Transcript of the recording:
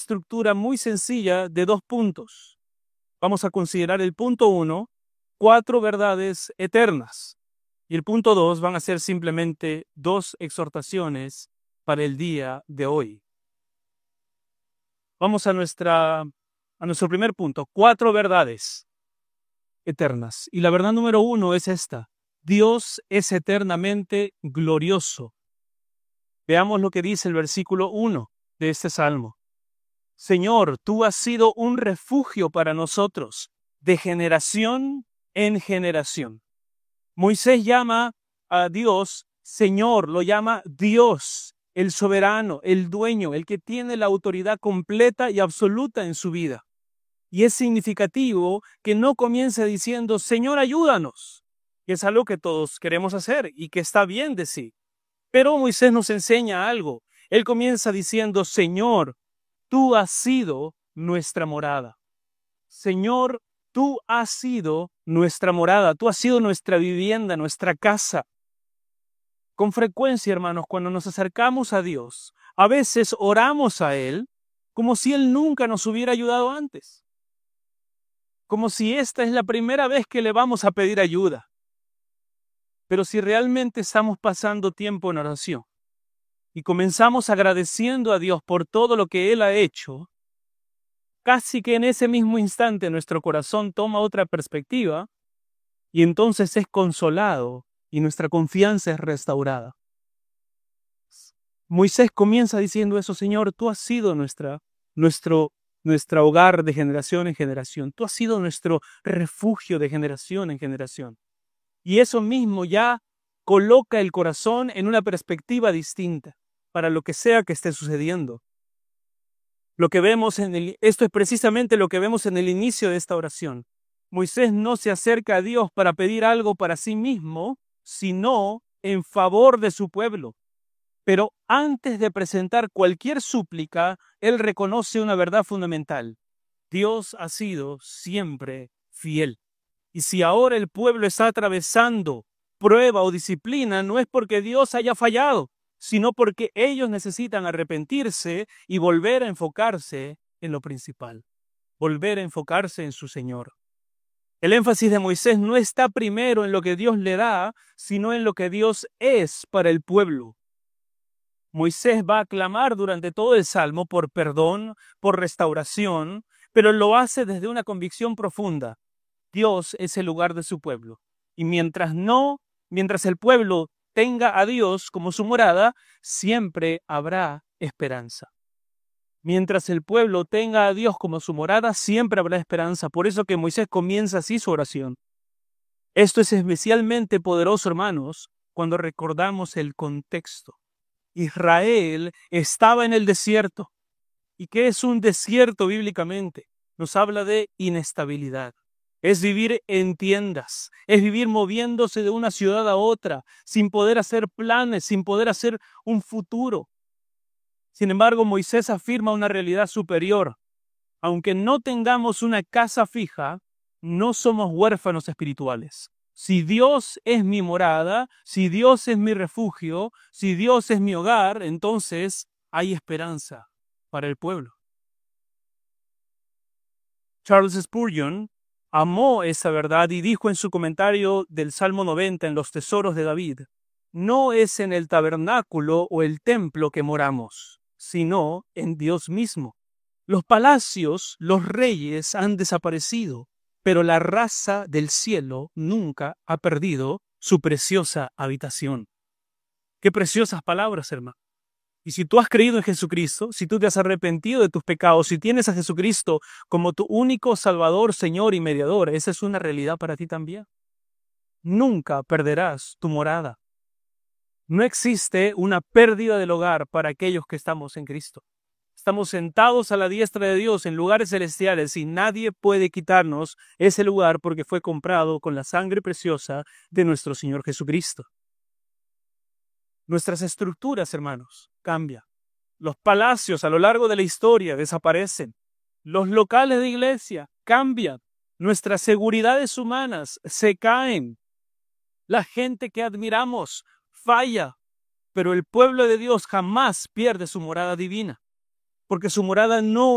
estructura muy sencilla de 2 puntos. Vamos a considerar el punto 1, 4 verdades eternas. Y el punto 2 van a ser simplemente 2 exhortaciones para el día de hoy. Vamos a nuestro primer punto, 4 verdades eternas. Y la verdad número 1 es esta: Dios es eternamente glorioso. Veamos lo que dice el versículo 1 de este salmo. Señor, tú has sido un refugio para nosotros, de generación en generación. Moisés llama a Dios Señor, lo llama Dios, el soberano, el dueño, el que tiene la autoridad completa y absoluta en su vida. Y es significativo que no comience diciendo, Señor, ayúdanos, que es algo que todos queremos hacer y que está bien de sí. Pero Moisés nos enseña algo. Él comienza diciendo, Señor, tú has sido nuestra morada. Señor, tú has sido nuestra morada, tú has sido nuestra vivienda, nuestra casa. Con frecuencia, hermanos, cuando nos acercamos a Dios, a veces oramos a Él como si Él nunca nos hubiera ayudado antes. Como si esta es la primera vez que le vamos a pedir ayuda. Pero si realmente estamos pasando tiempo en oración y comenzamos agradeciendo a Dios por todo lo que Él ha hecho, casi que en ese mismo instante nuestro corazón toma otra perspectiva y entonces es consolado y nuestra confianza es restaurada. Moisés comienza diciendo eso, Señor, tú has sido nuestro hogar de generación en generación. Tú has sido nuestro refugio de generación en generación. Y eso mismo ya coloca el corazón en una perspectiva distinta para lo que sea que esté sucediendo. Esto es precisamente lo que vemos en el inicio de esta oración. Moisés no se acerca a Dios para pedir algo para sí mismo, sino en favor de su pueblo. Pero antes de presentar cualquier súplica, él reconoce una verdad fundamental. Dios ha sido siempre fiel. Y si ahora el pueblo está atravesando prueba o disciplina, no es porque Dios haya fallado, sino porque ellos necesitan arrepentirse y volver a enfocarse en lo principal, volver a enfocarse en su Señor. El énfasis de Moisés no está primero en lo que Dios le da, sino en lo que Dios es para el pueblo. Moisés va a clamar durante todo el Salmo por perdón, por restauración, pero lo hace desde una convicción profunda. Dios es el lugar de su pueblo. Y mientras el pueblo tenga a Dios como su morada, siempre habrá esperanza. Mientras el pueblo tenga a Dios como su morada, siempre habrá esperanza. Por eso que Moisés comienza así su oración. Esto es especialmente poderoso, hermanos, cuando recordamos el contexto. Israel estaba en el desierto. ¿Y qué es un desierto bíblicamente? Nos habla de inestabilidad. Es vivir en tiendas, es vivir moviéndose de una ciudad a otra, sin poder hacer planes, sin poder hacer un futuro. Sin embargo, Moisés afirma una realidad superior. Aunque no tengamos una casa fija, no somos huérfanos espirituales. Si Dios es mi morada, si Dios es mi refugio, si Dios es mi hogar, entonces hay esperanza para el pueblo. Charles Spurgeon amó esa verdad y dijo en su comentario del Salmo 90 en los tesoros de David, no es en el tabernáculo o el templo que moramos, sino en Dios mismo. Los palacios, los reyes han desaparecido, pero la raza del cielo nunca ha perdido su preciosa habitación. Qué preciosas palabras, hermano. Y si tú has creído en Jesucristo, si tú te has arrepentido de tus pecados, si tienes a Jesucristo como tu único Salvador, Señor y Mediador, esa es una realidad para ti también. Nunca perderás tu morada. No existe una pérdida del hogar para aquellos que estamos en Cristo. Estamos sentados a la diestra de Dios en lugares celestiales y nadie puede quitarnos ese lugar porque fue comprado con la sangre preciosa de nuestro Señor Jesucristo. Nuestras estructuras, hermanos, cambian. Los palacios a lo largo de la historia desaparecen. Los locales de iglesia cambian. Nuestras seguridades humanas se caen. La gente que admiramos falla. Pero el pueblo de Dios jamás pierde su morada divina. Porque su morada no